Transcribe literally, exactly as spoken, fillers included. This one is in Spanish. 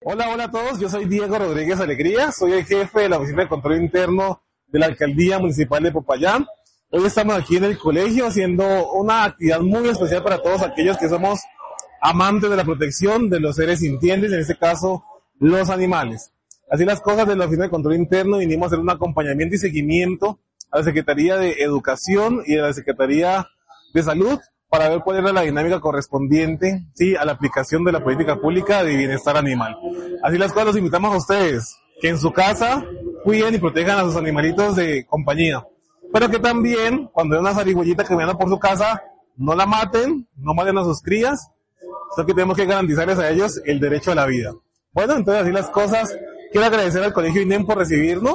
Hola, hola a todos, yo soy Diego Rodríguez Alegría, soy el jefe de la Oficina de Control Interno de la Alcaldía Municipal de Popayán. Hoy estamos aquí en el colegio haciendo una actividad muy especial para todos aquellos que somos amantes de la protección de los seres sintientes, en este caso los animales. Así las cosas, de la Oficina de Control Interno vinimos a hacer un acompañamiento y seguimiento a la Secretaría de Educación y a la Secretaría de Salud para ver cuál era la dinámica correspondiente, sí, a la aplicación de la política pública de bienestar animal. Así las cosas, los invitamos a ustedes que en su casa cuiden y protejan a sus animalitos de compañía, pero que también cuando hay una zarigüeyita caminando por su casa, no la maten, no maten a sus crías, sino que tenemos que garantizarles a ellos el derecho a la vida. Bueno, entonces así las cosas. Quiero agradecer al Colegio I N E M por recibirnos.